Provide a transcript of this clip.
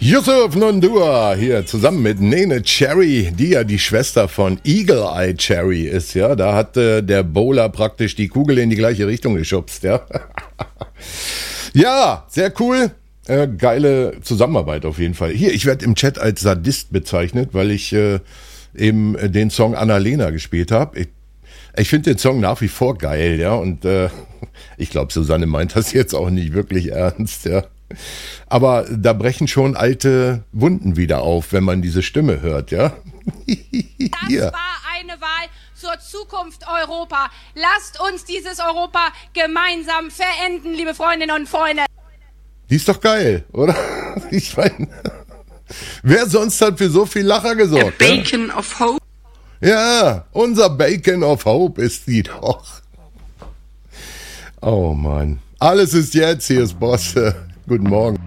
Yusuf Nondoua hier zusammen mit Nene Cherry, die ja die Schwester von Eagle Eye Cherry ist, ja. Da hat der Bowler praktisch die Kugel in die gleiche Richtung geschubst, ja. Ja, sehr cool. Geile Zusammenarbeit auf jeden Fall. Hier, ich werde im Chat als Sadist bezeichnet, weil ich eben den Song Annalena gespielt habe. Ich finde den Song nach wie vor geil, ja. Und ich glaube, Susanne meint das jetzt auch nicht wirklich ernst, ja. Aber da brechen schon alte Wunden wieder auf, wenn man diese Stimme hört, ja. Das war eine Wahl zur Zukunft Europa. Lasst uns dieses Europa gemeinsam verenden, liebe Freundinnen und Freunde. Die ist doch geil, oder? Ich meine, wer sonst hat für so viel Lacher gesorgt? Der Bacon of Hope. Ja, unser Bacon of Hope ist die doch. Oh Mann. Alles ist jetzt, hier ist Boss. Guten Morgen.